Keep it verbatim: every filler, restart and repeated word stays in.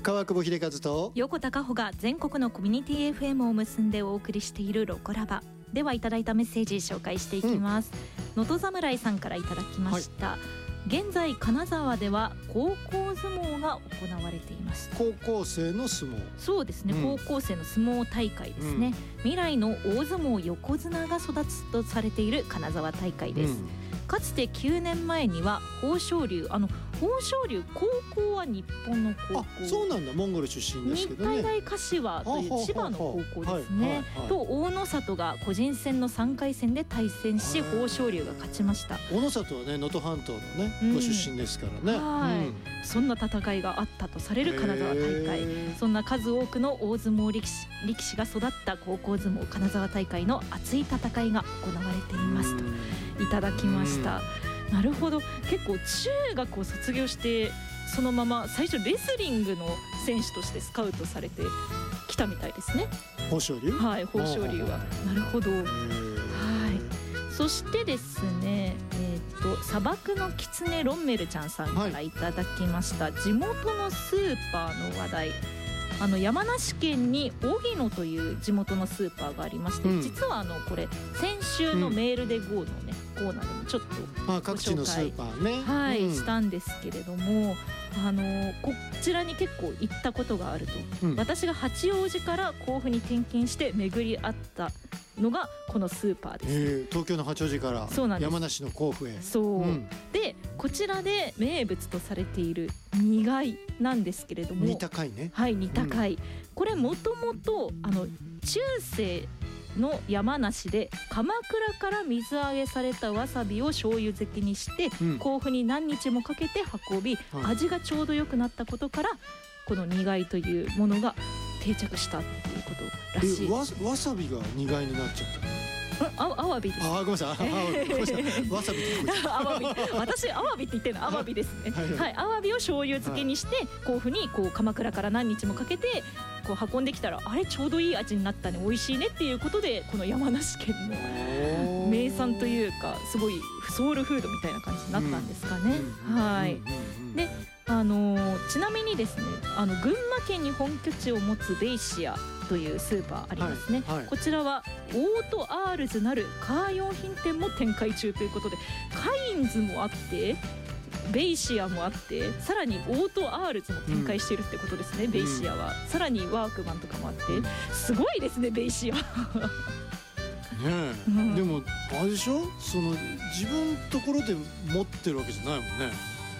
川久保秀和と横田加穂が全国のコミュニティ エフエム を結んでお送りしているロコラバでは、いただいたメッセージ紹介していきます。能登、うん、侍さんからいただきました、はい、現在金沢では高校相撲が行われています。 高校生の相撲。 そうですね、うん、高校生の相撲大会ですね、うん、未来の大相撲横綱が育つとされている金沢大会です、うん、かつてきゅうねんまえには豊昇龍、あの豊昇龍高校は日本の高校、 あ、そうなんだ、モンゴル出身ですけどね。 日体大柏という千葉の高校ですね、はいはいはい、と大野里が個人戦のさんかい戦で対戦し、豊昇龍が勝ちました。 大野里はね、能登半島のね、うん、ご出身ですからね、 はい、うん、そんな戦いがあったとされる金沢大会、そんな数多くの大相撲力士、力士が育った高校相撲金沢大会の熱い戦いが行われていますといただきました。なるほど、結構中学を卒業してそのまま最初レスリングの選手としてスカウトされてきたみたいですね、 豊昇龍。 はい、豊昇龍は。なるほど。はい。そしてですね、えー、と砂漠のキツネロンメルちゃんさんからいただきました、はい、地元のスーパーの話題。あの山梨県に荻野という地元のスーパーがありまして、うん、実はあのこれ先週のメールで ゴー のね、うん、コーナーでもちょっとご紹介、 各地のスーパーね、 はい、 うん、 したんですけれども、あのこちらに結構行ったことがあると、うん、私が八王子から甲府に転勤して巡り合ったのがこのスーパーです、 えー、東京の八王子から山梨の甲府へ。 そう、うん、でこちらで名物とされている煮貝なんですけれども、 煮高いね。 はい、煮高い、うん、これもともとあの中世の山梨で鎌倉から水揚げされたわさびを醤油漬けにして、うん、甲府に何日もかけて運び、はい、味がちょうど良くなったことからこの煮貝というものが定着したっていうことらしい。 わ, わさびが煮貝になっちゃった。 あ、アワビです。 あ、ごめんなさい、ごめんなさい、わさびってアワビ、私アワビって言ってるのアワビですね、はいはいはい、アワビを醤油漬けにして、はい、甲府にこう鎌倉から何日もかけてこう運んできたら、あれちょうどいい味になったね、美味しいねっていうことで、この山梨県の名産というかすごいソウルフードみたいな感じになったんですかね、うん、はい、で、あのー、ちなみにですね、あの群馬県に本拠地を持つベイシアというスーパーありますね、はいはい、こちらはオートアールズなるカー用品店も展開中ということで、カインズもあってベイシアもあって、さらにオートアールズも展開しているってことですね、うん、ベイシアはさらにワークマンとかもあって、すごいですねベイシアねえ、うん、でもあれでしょ、その自分のところで持ってるわけじゃないもんね。